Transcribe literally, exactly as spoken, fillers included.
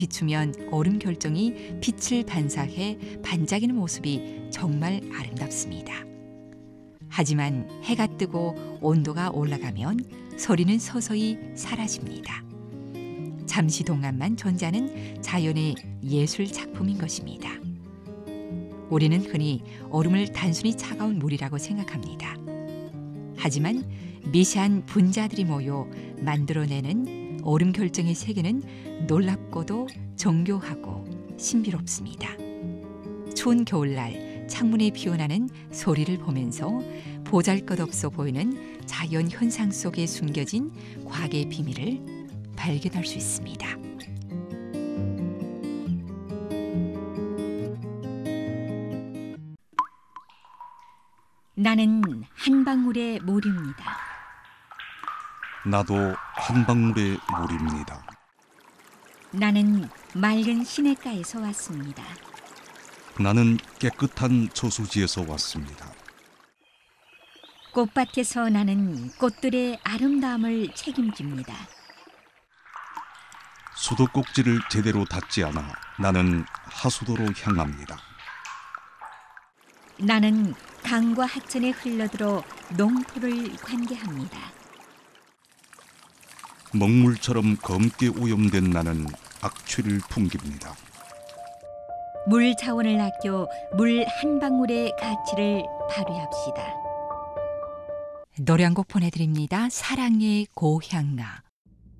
비추면 얼음 결정이 빛을 반사해 반짝이는 모습이 정말 아름답습니다. 하지만 해가 뜨고 온도가 올라가면 소리는 서서히 사라집니다. 잠시 동안만 존재하는 자연의 예술 작품인 것입니다. 우리는 흔히 얼음을 단순히 차가운 물이라고 생각합니다. 하지만 미세한 분자들이 모여 만들어내는 얼음 결정의 세계는 놀랍고도 정교하고 신비롭습니다. 추운 겨울날 창문에 피어나는 소리를 보면서 보잘것없어 보이는 자연 현상 속에 숨겨진 과학의 비밀을 발견할 수 있습니다. 나는 한 방울의 물입니다. 나도 한 방울의 물입니다. 나는 맑은 시냇가에서 왔습니다. 나는 깨끗한 저수지에서 왔습니다. 꽃밭에서 나는 꽃들의 아름다움을 책임집니다. 수도꼭지를 제대로 닫지 않아 나는 하수도로 향합니다. 나는 강과 하천에 흘러들어 농토를 관계합니다. 먹물처럼 검게 오염된 나는 악취를 풍깁니다. 물 자원을 아껴 물 한 방울의 가치를 발휘합시다. 노래 한 곡 보내드립니다. 사랑의 고향가.